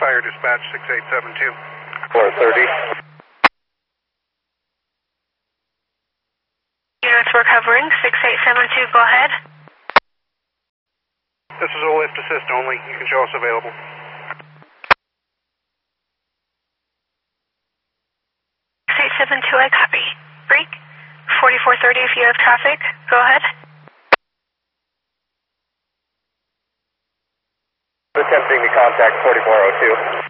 Fire Dispatch 6872. 430. Units we're covering, 6872, go ahead. This is a lift assist only. You can show us available. 6872, I copy. Freak, 4430 if you have traffic, go ahead. Attempting to contact 4402.